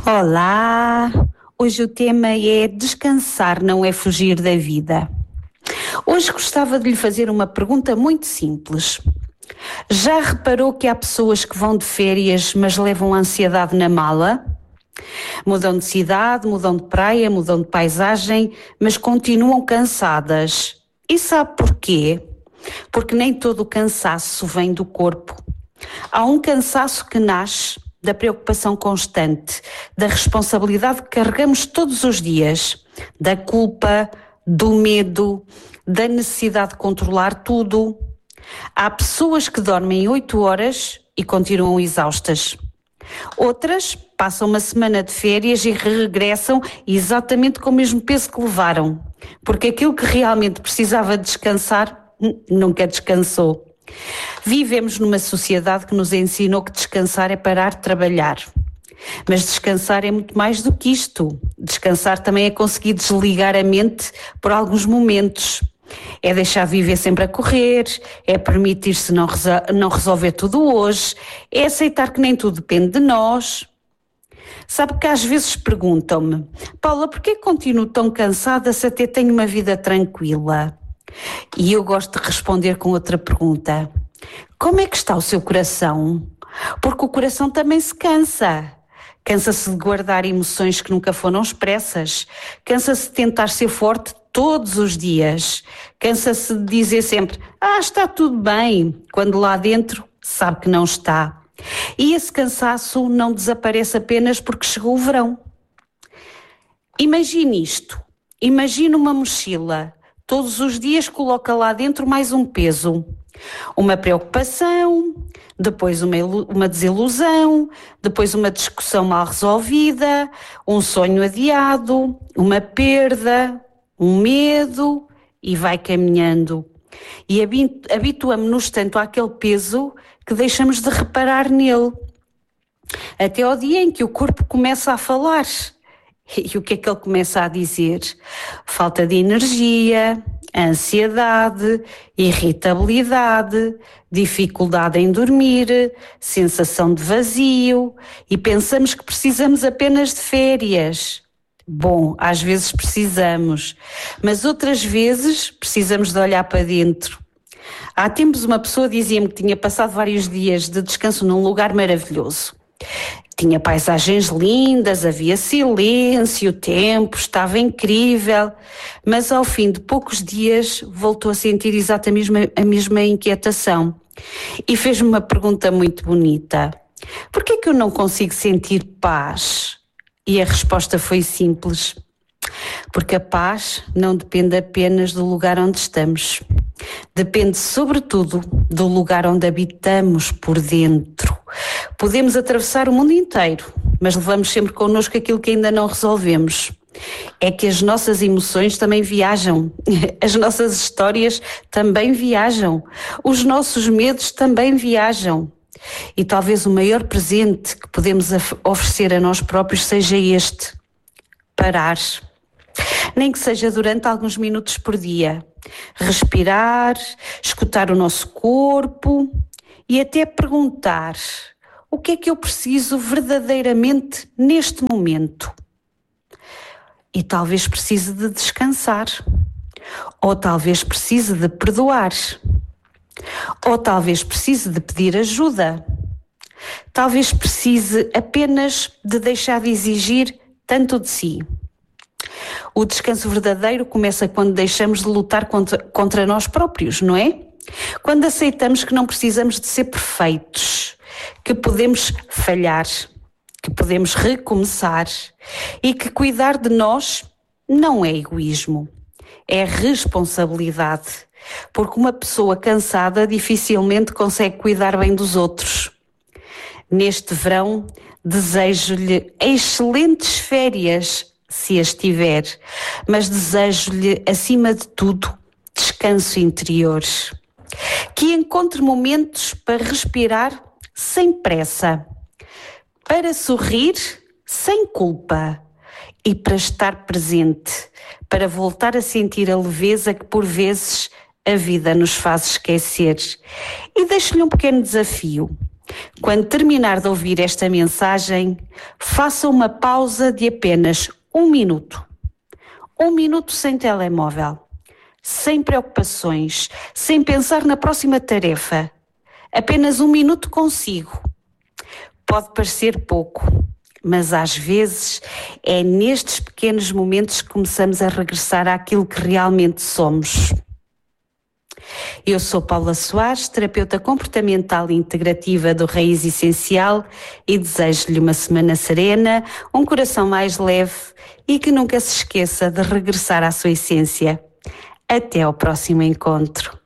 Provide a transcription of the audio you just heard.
Olá! Hoje o tema é descansar, não é fugir da vida. Hoje gostava de lhe fazer uma pergunta muito simples. Já reparou que há pessoas que vão de férias, mas levam a ansiedade na mala? Mudam de cidade, mudam de praia, mudam de paisagem, mas continuam cansadas. E sabe porquê? Porque nem todo o cansaço vem do corpo. Há um cansaço que nasce da preocupação constante, da responsabilidade que carregamos todos os dias, da culpa, do medo, da necessidade de controlar tudo. Há pessoas que dormem 8 horas e continuam exaustas. Outras passam uma semana de férias e regressam exatamente com o mesmo peso que levaram, porque aquilo que realmente precisava descansar nunca descansou. Vivemos numa sociedade que nos ensinou que descansar é parar de trabalhar. Mas descansar é muito mais do que isto. Descansar também é conseguir desligar a mente por alguns momentos. É deixar viver sempre a correr, é permitir-se não resolver tudo hoje, é aceitar que nem tudo depende de nós. Sabe que às vezes perguntam-me: Paula, porquê continuo tão cansada se até tenho uma vida tranquila? E eu gosto de responder com outra pergunta: como é que está o seu coração? Porque o coração também se cansa. Cansa-se de guardar emoções que nunca foram expressas. Cansa-se de tentar ser forte todos os dias. Cansa-se de dizer sempre: está tudo bem, quando lá dentro sabe que não está. E esse cansaço não desaparece apenas porque chegou o verão. Imagine isto. Imagine uma mochila. Todos os dias coloca lá dentro mais um peso. Uma preocupação, depois uma desilusão, depois uma discussão mal resolvida, um sonho adiado, uma perda, um medo, e vai caminhando. E habituamos-nos tanto àquele peso que deixamos de reparar nele. Até ao dia em que o corpo começa a falar. E o que é que ele começa a dizer? Falta de energia, ansiedade, irritabilidade, dificuldade em dormir, sensação de vazio, e pensamos que precisamos apenas de férias. Bom, às vezes precisamos, mas outras vezes precisamos de olhar para dentro. Há tempos uma pessoa dizia-me que tinha passado vários dias de descanso num lugar maravilhoso. Tinha paisagens lindas, havia silêncio, o tempo estava incrível, mas ao fim de poucos dias voltou a sentir exatamente a mesma inquietação e fez-me uma pergunta muito bonita: por que é que eu não consigo sentir paz? E a resposta foi simples: porque a paz não depende apenas do lugar onde estamos, depende sobretudo do lugar onde habitamos por dentro. Podemos atravessar o mundo inteiro, mas levamos sempre connosco aquilo que ainda não resolvemos. É que as nossas emoções também viajam, as nossas histórias também viajam, os nossos medos também viajam. E talvez o maior presente que podemos oferecer a nós próprios seja este: parar. Nem que seja durante alguns minutos por dia. Respirar, escutar o nosso corpo e até perguntar: o que é que eu preciso verdadeiramente neste momento? E talvez precise de descansar, ou talvez precise de perdoar, ou talvez precise de pedir ajuda, talvez precise apenas de deixar de exigir tanto de si. O descanso verdadeiro começa quando deixamos de lutar contra nós próprios, não é? Quando aceitamos que não precisamos de ser perfeitos, que podemos falhar, que podemos recomeçar e que cuidar de nós não é egoísmo, é responsabilidade, porque uma pessoa cansada dificilmente consegue cuidar bem dos outros. Neste verão, desejo-lhe excelentes férias, se as tiver, mas desejo-lhe, acima de tudo, descanso interior. Que encontre momentos para respirar sem pressa, para sorrir sem culpa e para estar presente, para voltar a sentir a leveza que por vezes a vida nos faz esquecer. E deixo-lhe um pequeno desafio: Quando terminar de ouvir esta mensagem, faça uma pausa de apenas 1 minuto. 1 minuto sem telemóvel, sem preocupações, sem pensar na próxima tarefa. Apenas 1 minuto consigo. Pode parecer pouco, mas às vezes é nestes pequenos momentos que começamos a regressar àquilo que realmente somos. Eu sou Paula Soares, terapeuta comportamental e integrativa do Raiz Essencial, e desejo-lhe uma semana serena, um coração mais leve e que nunca se esqueça de regressar à sua essência. Até ao próximo encontro.